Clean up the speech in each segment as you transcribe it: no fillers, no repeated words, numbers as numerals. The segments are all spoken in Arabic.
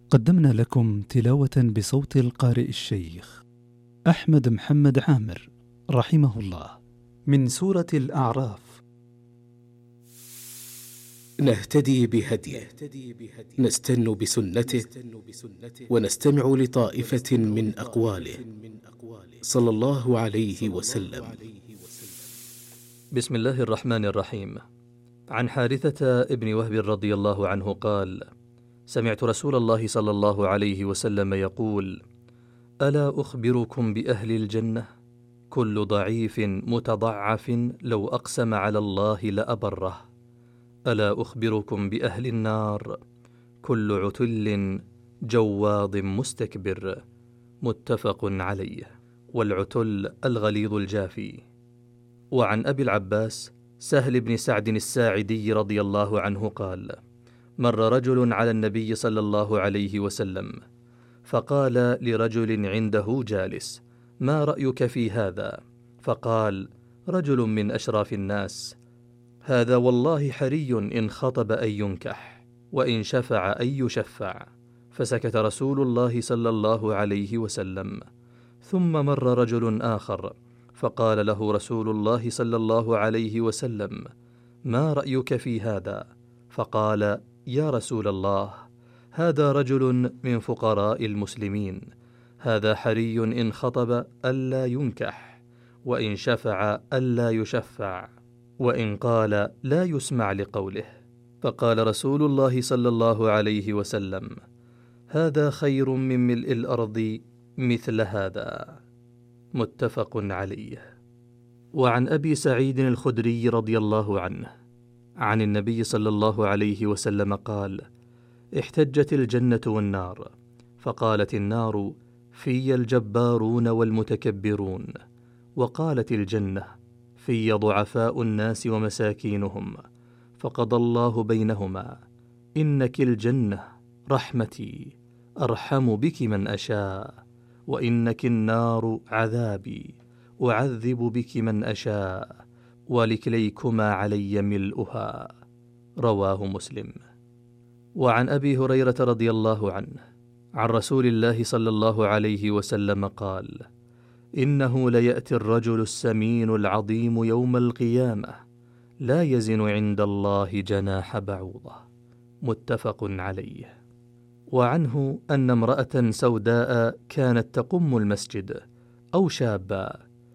قدمنا لكم تلاوة بصوت القارئ الشيخ أحمد محمد عامر رحمه الله من سورة الأعراف. نهتدي بهديه، نستن بسنته، ونستمع لطائفة من أقواله صلى الله عليه وسلم. بسم الله الرحمن الرحيم. عن حارثة ابن وهب رضي الله عنه قال: سمعت رسول الله صلى الله عليه وسلم يقول: ألا أخبركم بأهل الجنة؟ كل ضعيف متضعف لو أقسم على الله لأبره. ألا أخبركم بأهل النار؟ كل عتل جواظ مستكبر. متفق عليه. والعتل الغليظ الجافي. وعن أبي العباس سهل بن سعد الساعدي رضي الله عنه قال: مر رجل على النبي صلى الله عليه وسلم فقال لرجل عنده جالس: ما رأيك في هذا؟ فقال رجل من أشراف الناس: هذا والله حري إن خطب أن ينكح، وإن شفع أن يشفع. فسكت رسول الله صلى الله عليه وسلم. ثم مر رجل آخر فقال له رسول الله صلى الله عليه وسلم: ما رأيك في هذا؟ فقال: يا رسول الله، هذا رجل من فقراء المسلمين، هذا حري إن خطب ألا ينكح، وإن شفع ألا يشفع، وإن قال لا يسمع لقوله. فقال رسول الله صلى الله عليه وسلم: هذا خير من ملء الأرض مثل هذا. متفق عليه. وعن أبي سعيد الخدري رضي الله عنه عن النبي صلى الله عليه وسلم قال: احتجت الجنة والنار، فقالت النار: في الجبارون والمتكبرون. وقالت الجنة: في ضعفاء الناس ومساكينهم. فقضى الله بينهما: إنك الجنة رحمتي أرحم بك من أشاء، وإنك النار عذابي أعذب بك من أشاء، ولكليكما علي ملؤها. رواه مسلم. وعن أبي هريرة رضي الله عنه عن رسول الله صلى الله عليه وسلم قال: إنه ليأتي الرجل السمين العظيم يوم القيامة لا يزن عند الله جناح بعوضة. متفق عليه. وعنه أن امرأة سوداء كانت تقم المسجد أو شابا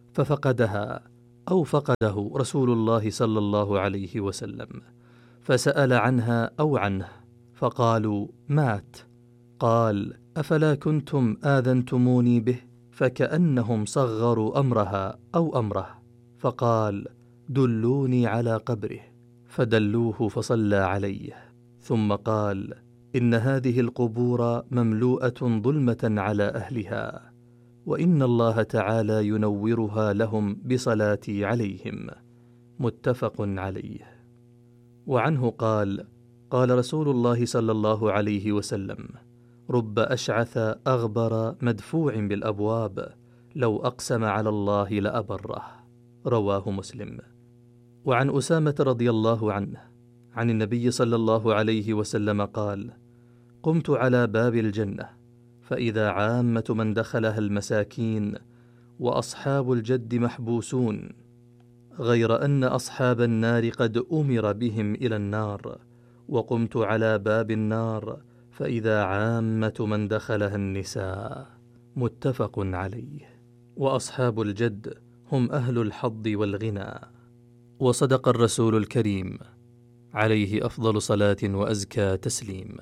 ففقدها أو فقده رسول الله صلى الله عليه وسلم، فسأل عنها أو عنه فقالوا: مات. قال: أفلا كنتم آذنتموني به؟ فكأنهم صغروا أمرها أو أمره. فقال: دلوني على قبره. فدلوه فصلى عليه. ثم قال: إن هذه القبور مملوءة ظلمة على أهلها، وإن الله تعالى ينورها لهم بصلاتي عليهم. متفق عليه. وعنه قال: قال رسول الله صلى الله عليه وسلم: رب أشعث أغبر مدفوع بالأبواب لو أقسم على الله لأبره. رواه مسلم. وعن أسامة رضي الله عنه عن النبي صلى الله عليه وسلم قال: قمت على باب الجنة فإذا عامة من دخلها المساكين، وأصحاب الجد محبوسون، غير أن أصحاب النار قد أمر بهم إلى النار. وقمت على باب النار فإذا عامة من دخلها النساء. متفق عليه. وأصحاب الجد هم أهل الحظ والغنى. وصدق الرسول الكريم عليه أفضل صلاة وأزكى تسليم.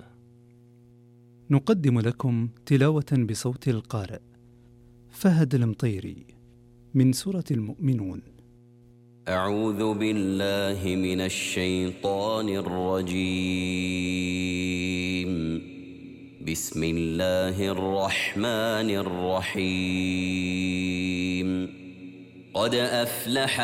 نقدم لكم تلاوة بصوت القارئ فهد المطيري من سورة المؤمنون. أعوذ بالله من الشيطان الرجيم. بسم الله الرحمن الرحيم. قد أفلح